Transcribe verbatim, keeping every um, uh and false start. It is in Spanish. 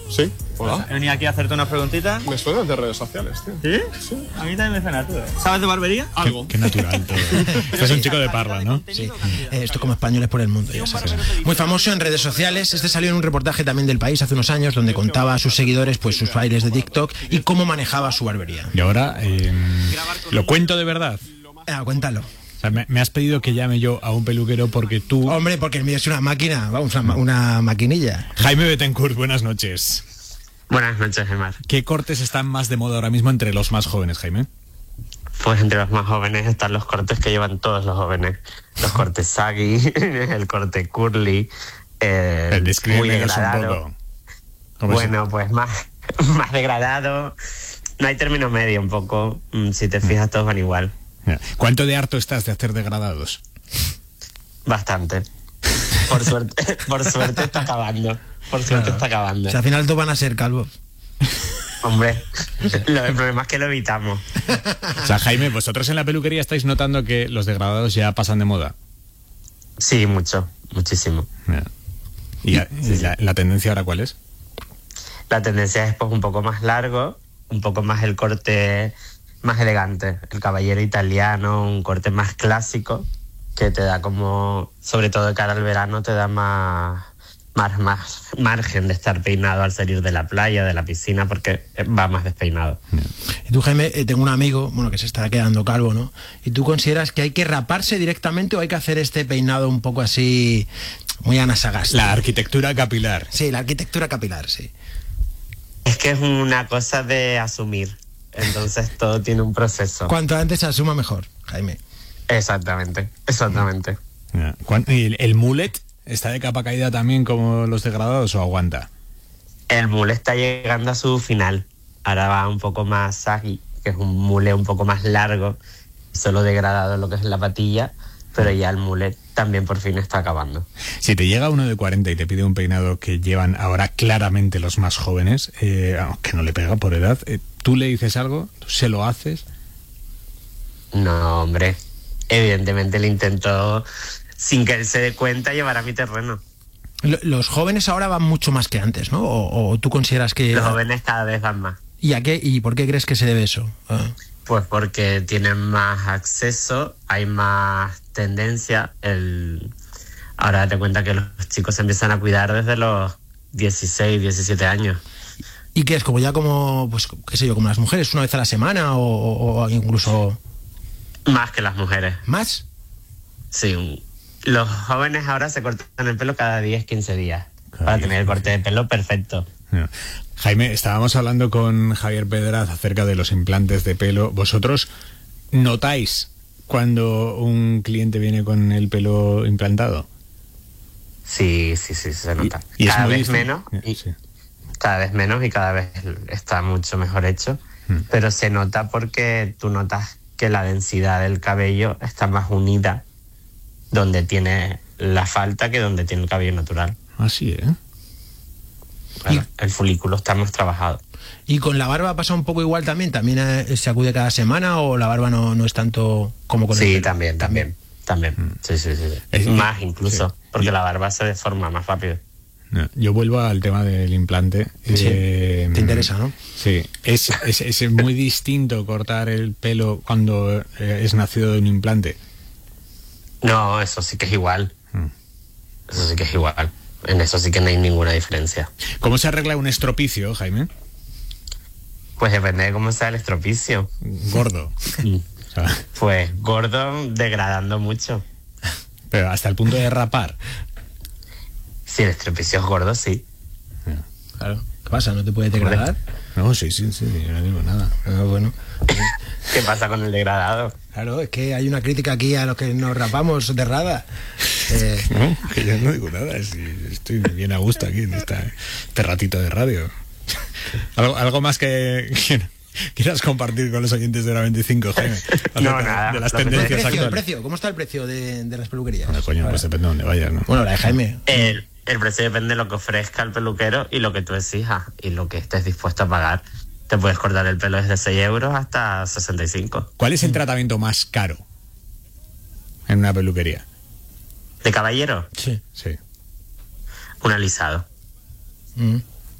Sí, hola. He venido aquí a hacerte unas preguntitas. Me suenas de redes sociales, tío. ¿Sí? Sí. A mí también me suena todo. ¿Sabes de barbería? Algo. Qué, qué natural todo. Este es un chico de Parla, ¿no? Sí. Eh, esto como españoles por el mundo, ya sabes. Muy famoso en redes sociales. Este salió en un reportaje también del País hace unos años donde contaba a sus seguidores pues sus bailes de TikTok y cómo manejaba su barbería. Y ahora, eh, ¿lo cuento de verdad? Ah, cuéntalo. O sea, me, me has pedido que llame yo a un peluquero porque tú... Hombre, porque el mío es una máquina, vamos, una, una maquinilla. Jaime Bettencourt, buenas noches. Buenas noches, Gemar. ¿Qué cortes están más de moda ahora mismo entre los más jóvenes, Jaime? Pues entre los más jóvenes están los cortes que llevan todos los jóvenes. Los cortes saggy, el corte curly, eh, el muy un degradado. poco. Bueno, pues más, más degradado. No hay término medio un poco. Si te fijas, todos van igual. ¿Cuánto de harto estás de hacer degradados? Bastante. Por suerte, por suerte está acabando. Por suerte Claro. está acabando. O sea, al final todos van a ser calvos. Hombre, lo, el problema es que lo evitamos. O sea, Jaime, vosotros en la peluquería estáis notando que los degradados ya pasan de moda. Sí, mucho, muchísimo. ¿Y, la, y la, la tendencia ahora cuál es? La tendencia es pues un poco más largo, un poco más el corte más elegante, el caballero italiano, un corte más clásico que te da como, sobre todo de cara al verano, te da más, más, más margen de estar peinado al salir de la playa, de la piscina, porque va más despeinado. Y tú, Jaime, eh, tengo un amigo, bueno, que se está quedando calvo, ¿no? ¿Y tú consideras que hay que raparse directamente o hay que hacer este peinado un poco así, muy Ana Sagasti? La arquitectura capilar. Sí, la arquitectura capilar, sí. Es que es una cosa de asumir. Entonces todo tiene un proceso. Cuanto antes se asuma mejor, Jaime. Exactamente, exactamente. ¿Y el, el mullet está de capa caída también como los degradados o aguanta? El mule está llegando a su final. Ahora va un poco más saggy, que es un mule un poco más largo, solo degradado en lo que es la patilla, pero ya el mule también por fin está acabando. Si te llega uno de cuarenta y te pide un peinado que llevan ahora claramente los más jóvenes, eh, aunque no le pega por edad, eh, ¿tú le dices algo? ¿Tú se lo haces? No, hombre. Evidentemente le intento, sin que él se dé cuenta, llevar a mi terreno. Los jóvenes ahora van mucho más que antes, ¿no? ¿O, o tú consideras que...? Los jóvenes cada vez van más. ¿Y a qué? ¿Y por qué crees que se debe eso? Ah. Pues porque tienen más acceso, hay más tendencia. El... Ahora date cuenta que los chicos se empiezan a cuidar desde los dieciséis, diecisiete años. ¿Y qué es? ¿Como ya como, pues, qué sé yo, como las mujeres, una vez a la semana o, o, o incluso...? Más que las mujeres. ¿Más? Sí. Los jóvenes ahora se cortan el pelo cada diez, quince días. Cada para tener el corte de pelo perfecto. Jaime, estábamos hablando con Javier Pedraz acerca de los implantes de pelo. ¿Vosotros notáis cuando un cliente viene con el pelo implantado? Sí, sí, sí, se nota. Y, y cada vez difícil. menos. Y, sí. Cada vez menos y cada vez está mucho mejor hecho. Hmm. Pero se nota porque tú notas que la densidad del cabello está más unida donde tiene la falta que donde tiene el cabello natural. Así, ¿eh? Claro, el folículo está más trabajado. ¿Y con la barba pasa un poco igual también? ¿También eh, se acude cada semana o la barba no, no es tanto como con sí, el pelo? también, también, también. Mm. Sí, sí, sí. Es, más incluso, sí. Porque sí. La barba se deforma más rápido. No, yo vuelvo al tema del implante. Sí, eh, te interesa, ¿no? Sí, es, es, es muy distinto cortar el pelo cuando eh, es nacido de un implante. No, eso sí que es igual. Mm. Eso sí que es igual. En eso sí que no hay ninguna diferencia. ¿Cómo se arregla un estropicio, Jaime? Pues depende de cómo sea el estropicio. Gordo. O sea. Pues gordo, degradando mucho. Pero hasta el punto de rapar. Si el estropicio es gordo, sí. Claro. ¿Qué pasa? ¿No te puede degradar? No, sí, sí, sí, yo no digo nada. Pero bueno. ¿Qué pasa con el degradado? Claro, es que hay una crítica aquí a los que nos rapamos de rada. Eh... No, que yo no digo nada, estoy bien a gusto aquí en esta, este ratito de radio. ¿Algo, algo más que, que quieras compartir con los oyentes de la veinticinco, Jaime? No, nada. De las tendencias el precio, actuales. El precio, ¿cómo está el precio de, de las peluquerías? No, coño, pues depende de dónde vayas, ¿no? Bueno, la de Jaime. El, el precio depende de lo que ofrezca el peluquero y lo que tú exijas y lo que estés dispuesto a pagar. Te puedes cortar el pelo desde seis euros hasta sesenta y cinco. ¿Cuál es el tratamiento más caro en una peluquería? ¿De caballero? Sí. Sí. Un alisado. Mm.